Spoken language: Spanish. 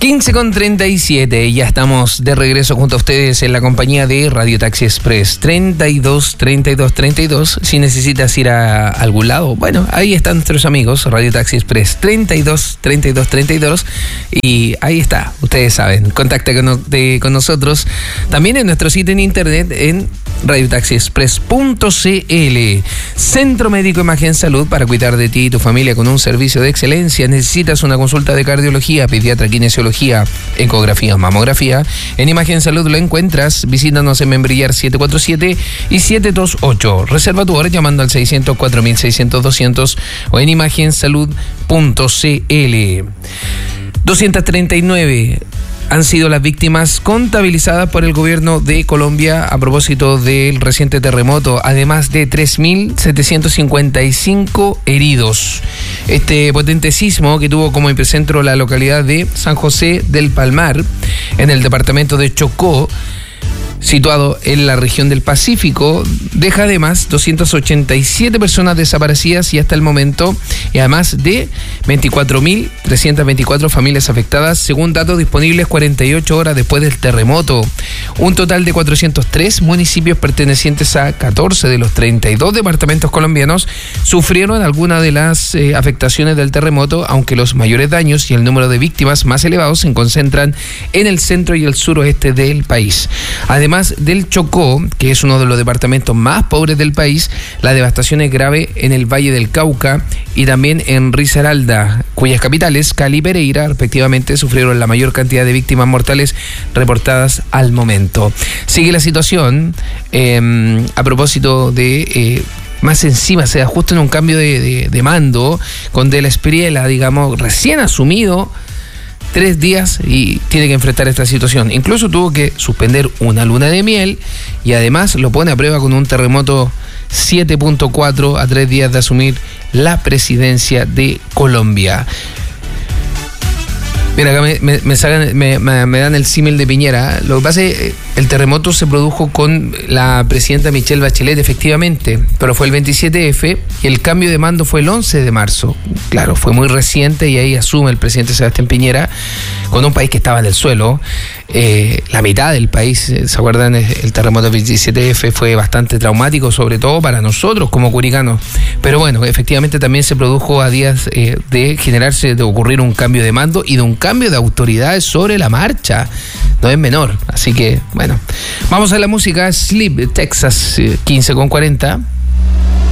15:37, ya estamos de regreso junto a ustedes en la compañía de Radio Taxi Express. 32. Si necesitas ir a algún lado, bueno, ahí están nuestros amigos, Radio Taxi Express. 32. Y ahí está, ustedes saben, contacta con nosotros también en nuestro sitio en internet en radiotaxiexpress.cl. Centro Médico Imagen Salud, para cuidar de ti y tu familia con un servicio de excelencia. Necesitas una consulta de cardiología, pediatra, kinesiología, ecografía o mamografía. En Imagen Salud lo encuentras. Visítanos en Membrillar 747 y 728. Reserva tu hora llamando al 604.600-200 o en imagensalud.cl. 239 han sido las víctimas contabilizadas por el gobierno de Colombia a propósito del reciente terremoto, además de 3.755 heridos. Este potente sismo, que tuvo como epicentro la localidad de San José del Palmar, en el departamento de Chocó, situado en la región del Pacífico, deja además 287 personas desaparecidas y hasta el momento, y además de 24.324 familias afectadas, según datos disponibles 48 horas después del terremoto. Un total de 403 municipios pertenecientes a 14 de los 32 departamentos colombianos sufrieron alguna de las afectaciones del terremoto, aunque los mayores daños y el número de víctimas más elevados se concentran en el centro y el suroeste del país. Además del Chocó, que es uno de los departamentos más pobres del país, la devastación es grave en el Valle del Cauca y también en Risaralda, cuyas capitales, Cali y Pereira, respectivamente, sufrieron la mayor cantidad de víctimas mortales reportadas al momento. Sigue la situación a propósito de... más encima se da justo en un cambio de mando con De la Espriella, digamos, recién asumido, 3 días y tiene que enfrentar esta situación. Incluso tuvo que suspender una luna de miel y además lo pone a prueba con un terremoto 7.4 a 3 días de asumir la presidencia de Colombia. Mira, acá me dan el símil de Piñera. Lo que pasa es que el terremoto se produjo con la presidenta Michelle Bachelet, efectivamente, pero fue el 27F y el cambio de mando fue el 11 de marzo. Claro, fue muy reciente y ahí asume el presidente Sebastián Piñera con un país que estaba en el suelo. La mitad del país, ¿se acuerdan? El terremoto del 27F fue bastante traumático, sobre todo para nosotros como curicanos. Pero bueno, efectivamente también se produjo a días de ocurrir un cambio de mando y de un cambio de autoridades sobre la marcha. No es menor. Así que, bueno, vamos a la música. Sleep, Texas, 15:40.